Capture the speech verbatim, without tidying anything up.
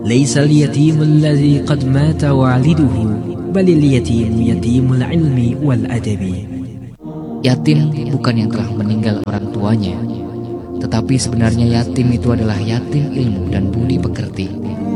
Laisal yatimul ladzi qad mata waliduhu, balil yatimu yatimul ilmi wal adabi. Yatim bukan yang telah meninggal orang tuanya, tetapi sebenarnya yatim itu adalah yatim ilmu dan budi pekerti.